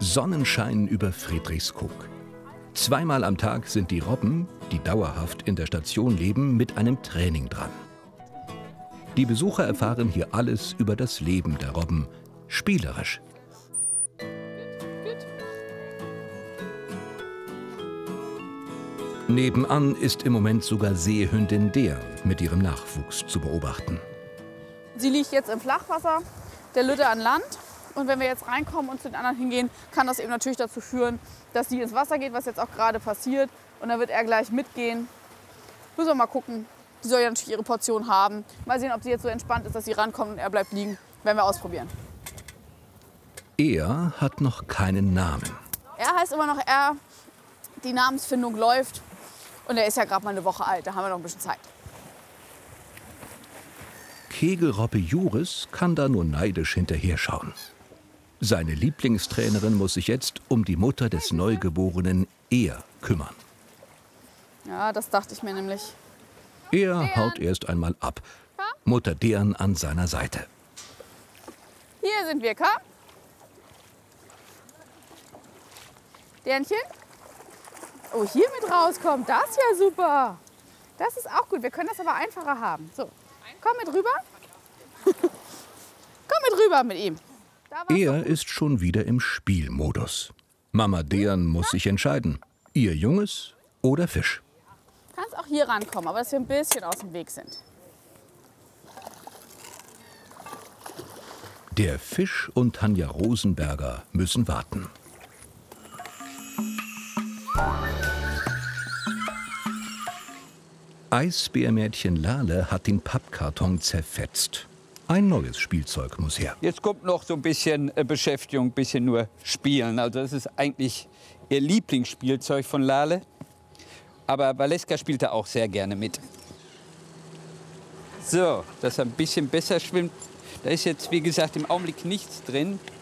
Sonnenschein über Friedrichskoog. Zweimal am Tag sind die Robben, die dauerhaft in der Station leben, mit einem Training dran. Die Besucher erfahren hier alles über das Leben der Robben, spielerisch. Nebenan ist im Moment sogar Seehündin Dean mit ihrem Nachwuchs zu beobachten. Sie liegt jetzt im Flachwasser, der Lütte an Land. Und wenn wir jetzt reinkommen und zu den anderen hingehen, kann das eben natürlich dazu führen, dass sie ins Wasser geht, was jetzt auch gerade passiert. Und dann wird er gleich mitgehen. Müssen wir mal gucken. Die soll ja natürlich ihre Portion haben. Mal sehen, ob sie jetzt so entspannt ist, dass sie rankommt und er bleibt liegen. Werden wir ausprobieren. Er hat noch keinen Namen. Er heißt immer noch er. Die Namensfindung läuft. Und er ist ja gerade mal eine Woche alt. Da haben wir noch ein bisschen Zeit. Kegelrobbe Juris kann da nur neidisch hinterher schauen. Seine Lieblingstrainerin muss sich jetzt um die Mutter des Neugeborenen Er kümmern. Ja, das dachte ich mir nämlich. Er haut erst einmal ab. Mutter Dean an seiner Seite. Hier sind wir, komm. Dernchen? Oh, hier mit rauskommt, das ist ja super. Das ist auch gut, wir können das aber einfacher haben. So, komm mit rüber. Komm mit rüber mit ihm. Er ist schon wieder im Spielmodus. Mama Dean muss sich entscheiden. Ihr Junges oder Fisch? Du kannst auch hier rankommen, aber dass wir ein bisschen aus dem Weg sind. Der Fisch und Tanja Rosenberger müssen warten. Eisbärmädchen Lale hat den Pappkarton zerfetzt. Ein neues Spielzeug muss her. Jetzt kommt noch so ein bisschen Beschäftigung, ein bisschen nur Spielen. Also das ist eigentlich ihr Lieblingsspielzeug von Lale. Aber Valeska spielt da auch sehr gerne mit. So, dass er ein bisschen besser schwimmt. Da ist jetzt, wie gesagt, im Augenblick nichts drin.